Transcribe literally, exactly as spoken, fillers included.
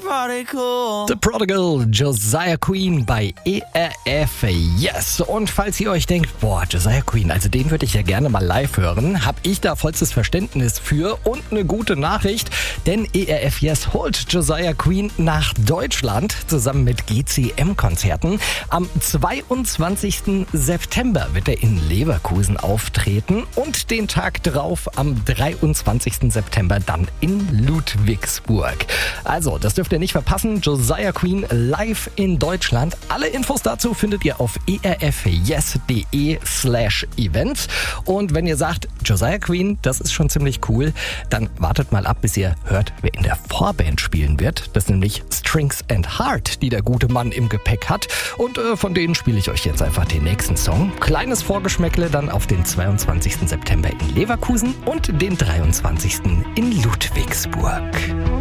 prodigal. The Prodigal, Josiah Queen bei E R F Yes. Und falls ihr euch denkt, boah, Josiah Queen, also den würde ich ja gerne mal live hören, habe ich da vollstes Verständnis für und eine gute Nachricht, denn E R F Yes holt Josiah Queen nach Deutschland zusammen mit G C M-Konzerten. Am zweiundzwanzigsten September wird er in Leverkusen auftreten und den Tag drauf am dreiundzwanzigsten September dann in Ludwigsburg. Also, das dürft ihr nicht verpassen. Josiah Queen live in Deutschland. Alle Infos dazu findet ihr auf erfyes.de slash events. Und wenn ihr sagt, Josiah Queen, das ist schon ziemlich cool, dann wartet mal ab, bis ihr hört, wer in der Vorband spielen wird. Das ist nämlich Strings and Heart, die der gute Mann im Gepäck hat. Und äh, von denen spiele ich euch jetzt einfach den nächsten Song. Kleines Vorgeschmäckle dann auf den zweiundzwanzigsten September in Leverkusen und den dreiundzwanzigsten in Ludwigsburg.